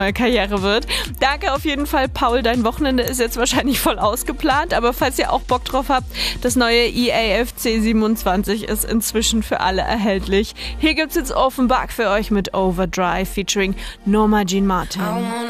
Karriere wird. Danke auf jeden Fall, Paul. Dein Wochenende ist jetzt wahrscheinlich voll ausgeplant, aber falls ihr auch Bock drauf habt, das neue EAFC 27 ist inzwischen für alle erhältlich. Hier gibt's jetzt Offenbach für euch mit Overdrive featuring Norma Jean Martin.